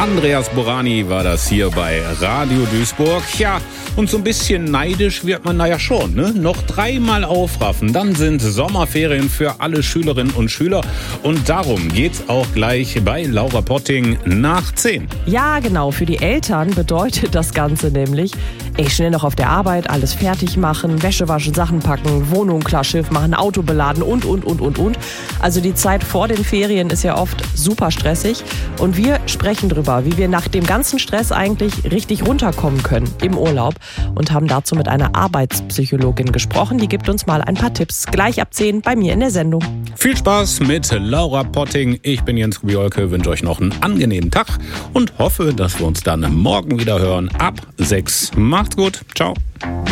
Andreas Borani war das hier bei Radio Duisburg. Ja, und so ein bisschen neidisch wird man da ja schon, ne? Noch 3-mal aufraffen, dann sind Sommerferien für alle Schülerinnen und Schüler. Und darum geht's auch gleich bei Laura Potting nach 10. Ja, genau. Für die Eltern bedeutet das Ganze nämlich, schnell noch auf der Arbeit, alles fertig machen, Wäsche waschen, Sachen packen, Wohnung klar, Schiff machen, Auto beladen und. Also die Zeit vor den Ferien ist ja oft super stressig. Und wir sprechen drüber, wie wir nach dem ganzen Stress eigentlich richtig runterkommen können im Urlaub und haben dazu mit einer Arbeitspsychologin gesprochen. Die gibt uns mal ein paar Tipps. Gleich ab 10 bei mir in der Sendung. Viel Spaß mit Laura Potting. Ich bin Jens Kubiolke, wünsche euch noch einen angenehmen Tag und hoffe, dass wir uns dann morgen wieder hören ab 6. Macht's gut. Ciao.